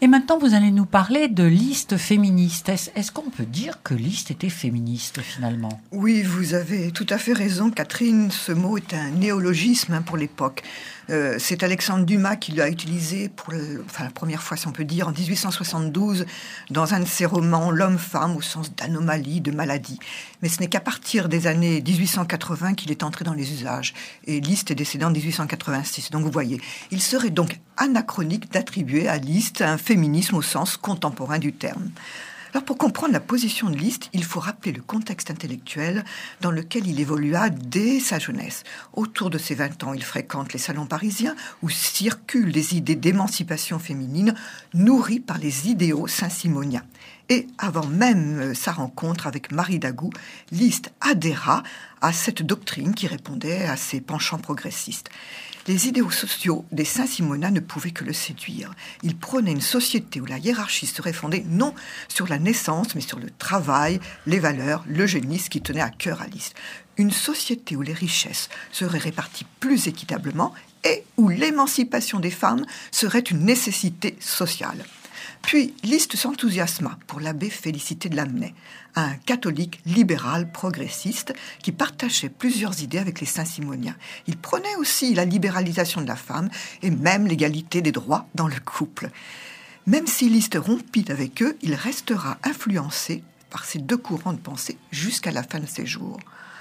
Et maintenant, vous allez nous parler de Liszt féministe. Est-ce qu'on peut dire que Liszt était féministe, finalement ? Oui, vous avez tout à fait raison, Catherine. Ce mot est un néologisme pour l'époque. C'est Alexandre Dumas qui l'a utilisé pour la première fois, si on peut dire, en 1872, dans un de ses romans, L'homme-femme, au sens d'anomalie, de maladie. Mais ce n'est qu'à partir des années 1880 qu'il est entré dans les usages. Et Liszt est décédé en 1886. Donc vous voyez, il serait donc anachronique d'attribuer à Liszt un féminisme au sens contemporain du terme. Alors pour comprendre la position de Liszt, il faut rappeler le contexte intellectuel dans lequel il évolua dès sa jeunesse. Autour de ses 20 ans, il fréquente les salons parisiens où circulent des idées d'émancipation féminine nourries par les idéaux saint-simoniens. Et avant même sa rencontre avec Marie Dagout, Liszt adhéra à cette doctrine qui répondait à ses penchants progressistes. Les idéaux sociaux des Saint-Simoniens ne pouvaient que le séduire. Il prônait une société où la hiérarchie serait fondée non sur la naissance, mais sur le travail, les valeurs, l'eugénisme qui tenait à cœur à Liszt. Une société où les richesses seraient réparties plus équitablement et où l'émancipation des femmes serait une nécessité sociale. Puis, Liszt s'enthousiasma pour l'abbé Félicité de Lamennais, un catholique libéral progressiste qui partageait plusieurs idées avec les Saint-Simoniens. Il prônait aussi la libéralisation de la femme et même l'égalité des droits dans le couple. Même si Liszt rompit avec eux, il restera influencé par ces deux courants de pensée jusqu'à la fin de ses jours.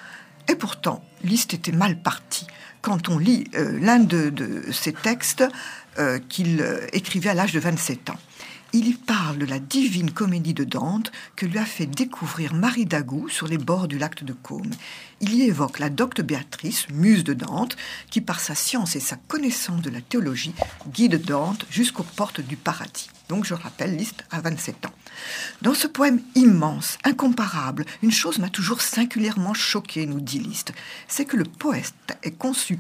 Et pourtant, Liszt était mal parti. Quand on lit l'un de ses textes qu'il écrivait à l'âge de 27 ans, il y parle de la divine comédie de Dante que lui a fait découvrir Marie Dagout sur les bords du lac de Caume. Il y évoque la docte Béatrice, muse de Dante, qui par sa science et sa connaissance de la théologie guide Dante jusqu'aux portes du paradis. Donc je rappelle, Liszt a 27 ans. Dans ce poème immense, incomparable, une chose m'a toujours singulièrement choqué, nous dit Liszt, c'est que le poète ait conçu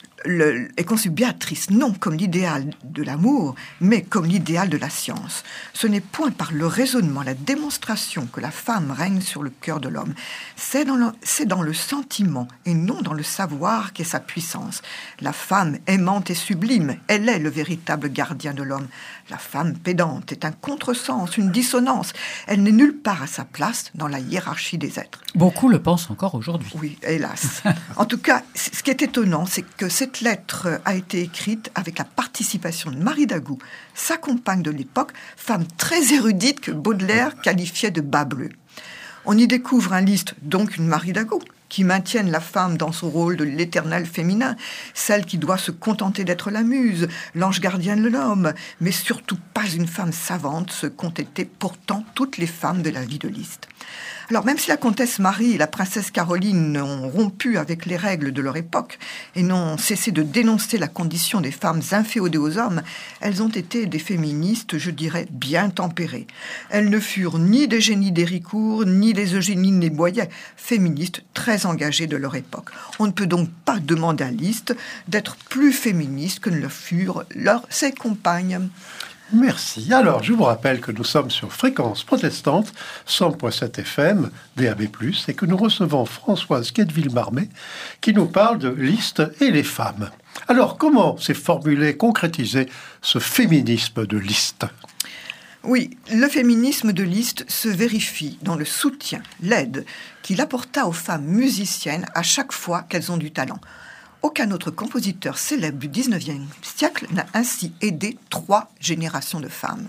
Béatrice non comme l'idéal de l'amour, mais comme l'idéal de la science. Ce n'est point par le raisonnement, la démonstration que la femme règne sur le cœur de l'homme. C'est dans le sentiment et non dans le savoir qu'est sa puissance. La femme aimante et sublime, elle est le véritable gardien de l'homme. La femme pédante est un contresens, une dissonance. Elle n'est nulle part à sa place dans la hiérarchie des êtres. Beaucoup le pensent encore aujourd'hui. Oui, hélas. En tout cas, ce qui est étonnant, c'est que cette lettre a été écrite avec la participation de Marie Dagout, sa compagne de l'époque, femme très érudite que Baudelaire qualifiait de bas bleu. On y découvre un Liszt, donc une Marie Dagout, qui maintiennent la femme dans son rôle de l'éternel féminin, celle qui doit se contenter d'être la muse, l'ange gardien de l'homme, mais surtout pas une femme savante, ce qu'ont été pourtant toutes les femmes de la vie de Liszt. Alors même si la comtesse Marie et la princesse Caroline ont rompu avec les règles de leur époque et n'ont cessé de dénoncer la condition des femmes inféodées aux hommes, elles ont été des féministes, je dirais, bien tempérées. Elles ne furent ni des génies d'Héricourt, ni des Eugénie de Boyer, féministes très engagées de leur époque. On ne peut donc pas demander à Liszt d'être plus féministe que ne le furent ses compagnes. Merci. Alors, je vous rappelle que nous sommes sur Fréquence Protestante, 100.7 FM, DAB+, et que nous recevons Françoise Quetteville-Marmet, qui nous parle de Liszt et les femmes. Alors, comment s'est formulé, concrétisé ce féminisme de Liszt ? Oui, le féminisme de Liszt se vérifie dans le soutien, l'aide qu'il apporta aux femmes musiciennes à chaque fois qu'elles ont du talent. Aucun autre compositeur célèbre du XIXe siècle n'a ainsi aidé 3 générations de femmes.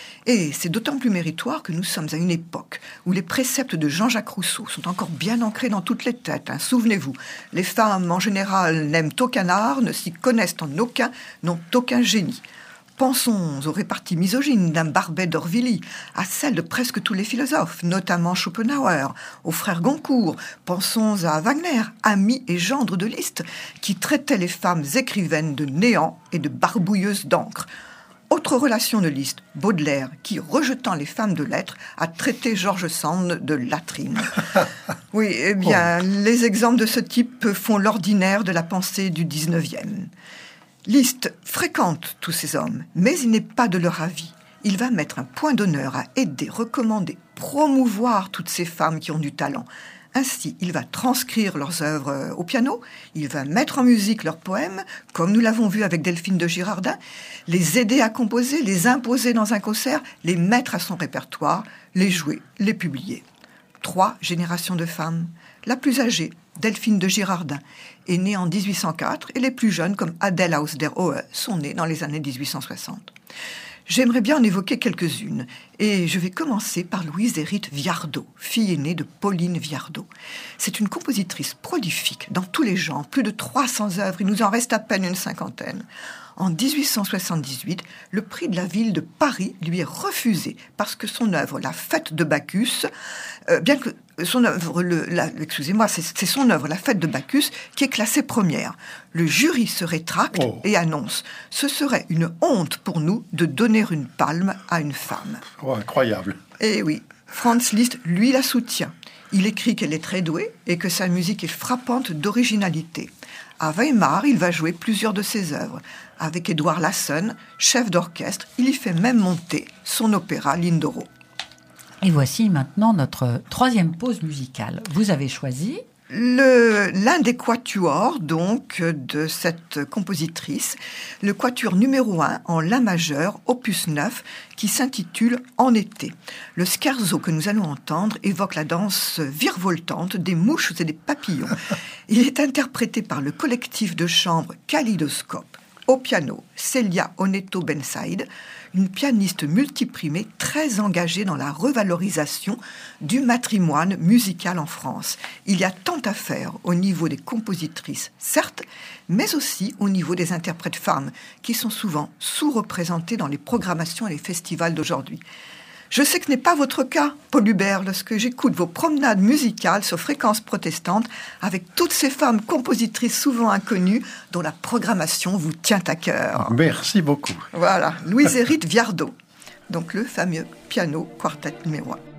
Et c'est d'autant plus méritoire que nous sommes à une époque où les préceptes de Jean-Jacques Rousseau sont encore bien ancrés dans toutes les têtes. Souvenez-vous, les femmes en général n'aiment aucun art, ne s'y connaissent en aucun, n'ont aucun génie. Pensons aux réparties misogynes d'un Barbey d'Aurevilly, à celles de presque tous les philosophes, notamment Schopenhauer, aux frères Goncourt. Pensons à Wagner, ami et gendre de Liszt, qui traitait les femmes écrivaines de néant et de barbouilleuses d'encre. Autre relation de Liszt, Baudelaire, qui, rejetant les femmes de lettres, a traité George Sand de latrine. Oui, eh bien, les exemples de ce type font l'ordinaire de la pensée du XIXe. Liszt fréquente tous ces hommes, mais il n'est pas de leur avis. Il va mettre un point d'honneur à aider, recommander, promouvoir toutes ces femmes qui ont du talent. Ainsi, il va transcrire leurs œuvres au piano, il va mettre en musique leurs poèmes, comme nous l'avons vu avec Delphine de Girardin, les aider à composer, les imposer dans un concert, les mettre à son répertoire, les jouer, les publier. 3 générations de femmes. La plus âgée, Delphine de Girardin, est née en 1804 et les plus jeunes, comme Adèle aus der Hohe, sont nées dans les années 1860. J'aimerais bien en évoquer quelques-unes, et je vais commencer par Louise Hérite Viardot, fille aînée de Pauline Viardot. C'est une compositrice prolifique dans tous les genres, plus de 300 œuvres, il nous en reste à peine une cinquantaine. En 1878, le prix de la ville de Paris lui est refusé parce que son œuvre, La Fête de Bacchus, bien que son œuvre, c'est son œuvre, La Fête de Bacchus, qui est classée première. Le jury se rétracte et annonce « Ce serait une honte pour nous de donner une palme à une femme. » Incroyable. Eh oui, Franz Liszt, lui, la soutient. Il écrit qu'elle est très douée et que sa musique est frappante d'originalité. À Weimar, il va jouer plusieurs de ses œuvres. Avec Édouard Lassen, chef d'orchestre, il y fait même monter son opéra Lindoro. Et voici maintenant notre 3e pause musicale. Vous avez choisi l'un des quatuors donc de cette compositrice, le quatuor numéro 1 en la majeur, opus 9, qui s'intitule En été. Le scherzo que nous allons entendre évoque la danse virevoltante des mouches et des papillons. Il est interprété par le collectif de chambre Kaleidoscope. Au piano, Célia Oneto Bensaïd, une pianiste multiprimée très engagée dans la revalorisation du matrimoine musical en France. Il y a tant à faire au niveau des compositrices, certes, mais aussi au niveau des interprètes femmes, qui sont souvent sous-représentées dans les programmations et les festivals d'aujourd'hui. Je sais que ce n'est pas votre cas, Paul Hubert, lorsque j'écoute vos promenades musicales sur Fréquence Protestante avec toutes ces femmes compositrices souvent inconnues dont la programmation vous tient à cœur. Merci beaucoup. Voilà, Louise Hérite Viardot, donc le fameux piano quartet numéro 1.